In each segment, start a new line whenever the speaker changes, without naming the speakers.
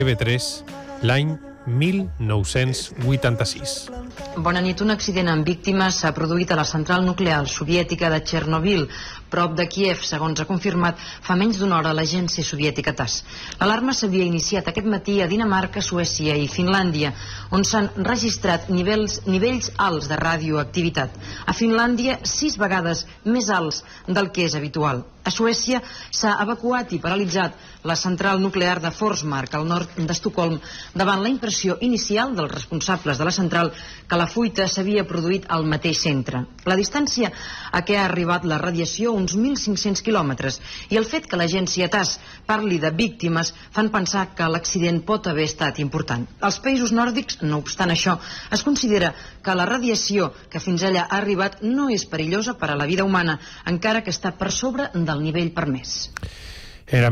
TV3 l'any 1986.
Bona nit. Un accident amb víctimes s'ha produït a la central nuclear soviètica de Chernobyl, prop de Kiev, segons ha confirmat fa menys d'una hora l'agència soviètica TASS. L'alarma s'havia iniciat aquest matí a Dinamarca, Suècia i Finlàndia, on s'han registrat nivells alts de radioactivitat. A Finlàndia, 6 vegades més alts del que és habitual. A Suècia s'ha evacuat i paralitzat la central nuclear de Forsmark, al nord d'Estocolm, davant la impressió inicial dels responsables de la central que la fuita s'havia produït al mateix centre. La distància a què ha arribat la radiació, uns 1.500 quilòmetres, i el fet que l'agència TASS parli de víctimes fan pensar que l'accident pot haver estat important. Als països nòrdics, no obstant això, es considera que la radiació que fins allà ha arribat no és perillosa per a la vida humana, encara que està per sobre del nivell permès.
Era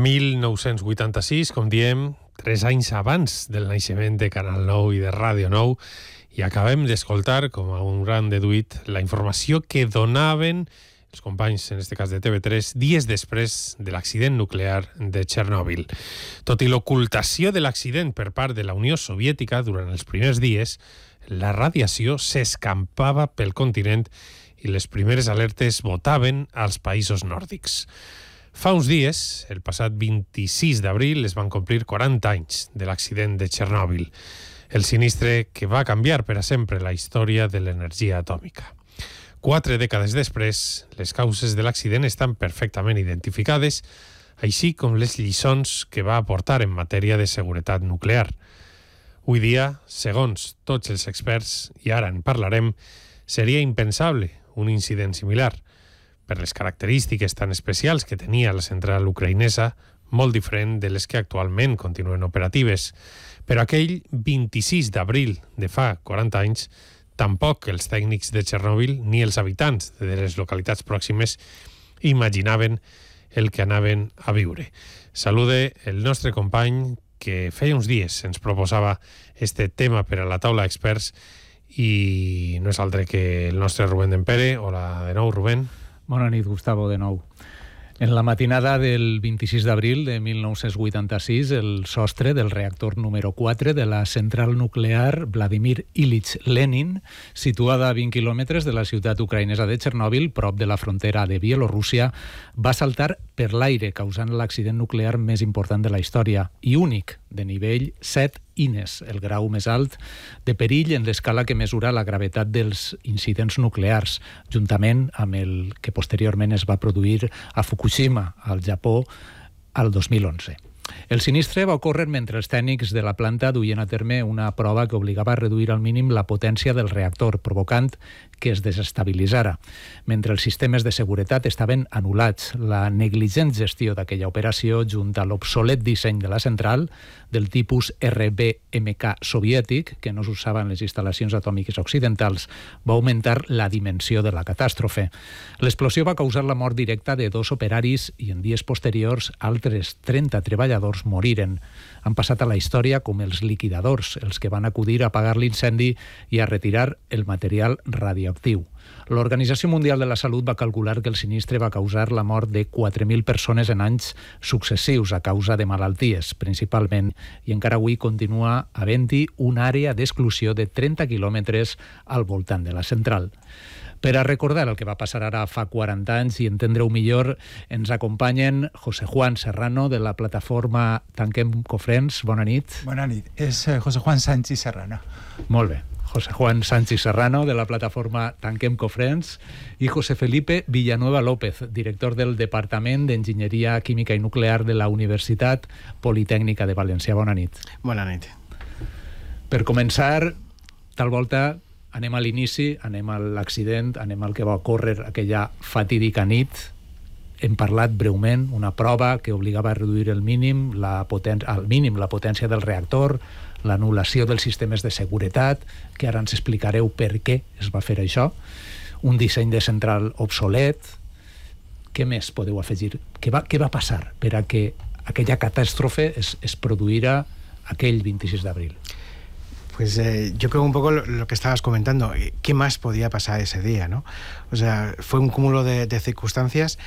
1986, com diem, 3 anys abans del naixement de Canal 9 i de Ràdio 9, i acabem d'escoltar, com a un gran deduït, la informació que donaven els companys, en aquest cas de TV3, dies després de l'accident nuclear de Chernobyl. Tot i l'ocultació de l'accident per part de la Unió Soviètica durant els primers dies, la radiació s'escampava pel continent i les primeres alertes botaven als països nòrdics. Fa uns dies, el passat 26 d'abril, es van complir 40 anys de l'accident de Chernobyl, el sinistre que va canviar per a sempre la història de l'energia atòmica. 4 dècades després, les causes de l'accident estan perfectament identificades, així com les lliçons que va aportar en matèria de seguretat nuclear. Avui dia, segons tots els experts, i ara en parlarem, seria impensable un incident similar, per les característiques tan especials que tenia la central ucraïnesa, molt diferent de les que actualment continuen operatives. Però aquell 26 d'abril de fa 40 anys, tampoc els tècnics de Chernobyl ni els habitants de les localitats pròximes imaginaven el que anaven a viure. Salude el nostre company que feia uns dies ens proposava este tema per a la taula d'experts i no és altre que el nostre Rubén Dempere. Hola de nou, Rubén.
Bona nit, Gustavo, de nou. En la matinada del 26 d'abril de 1986, el sostre del reactor número 4 de la central nuclear Vladimir Ilich Lenin, situada a 20 quilòmetres de la ciutat ucraïnesa de Chernobyl, prop de la frontera de Bielorússia, va saltar per l'aire, causant l'accident nuclear més important de la història i únic, de nivell 7 INES, el grau més alt de perill en l'escala que mesura la gravetat dels incidents nuclears, juntament amb el que posteriorment es va produir a Fukushima, al Japó, al 2011. El sinistre va ocórrer mentre els tècnics de la planta duien a terme una prova que obligava a reduir al mínim la potència del reactor, provocant que es desestabilitzara. Mentre els sistemes de seguretat estaven anul·lats, la negligent gestió d'aquella operació, junt a l'obsolet disseny de la central, del tipus RBMK soviètic, que no s'usava en les instal·lacions atòmiques occidentals, va augmentar la dimensió de la catàstrofe. L'explosió va causar la mort directa de 2 operaris i en dies posteriors altres 30 treballadors moriren. Han passat a la història com els liquidadors, els que van acudir a apagar l'incendi i a retirar el material radioactiu. L'Organització Mundial de la Salut va calcular que el sinistre va causar la mort de 4.000 persones en anys successius a causa de malalties, principalment, i encara avui continua havent-hi una àrea d'exclusió de 30 quilòmetres al voltant de la central. Per a recordar el que va passar ara fa 40 anys i entendre-ho millor, ens acompanyen José Juan Serrano, de la plataforma Tanquem Cofrents. Bona nit.
Bona nit. És José Juan Sánchez Serrano.
Molt bé. José Juan Sánchez Serrano, de la plataforma Tanquem Cofrents, i José Felipe Villanueva López, director del Departament d'Enginyeria Química i Nuclear de la Universitat Politècnica de València. Bona nit.
Bona nit.
Per començar, tal volta anem a l'inici, anem a l'accident, anem al que va ocórrer aquella fatídica nit. Hem parlat breument, una prova que obligava a reduir al mínim la potència del reactor, l'anul·lació dels sistemes de seguretat, que ara ens explicareu per què es va fer això, un disseny de central obsolet. Què més podeu afegir? Què va passar per a que aquella catàstrofe es produïra aquell 26 d'abril?
Pues yo creo un poco lo que estabas comentando. ¿Qué más podía pasar ese día, no? O sea, fue un cúmulo de circunstancias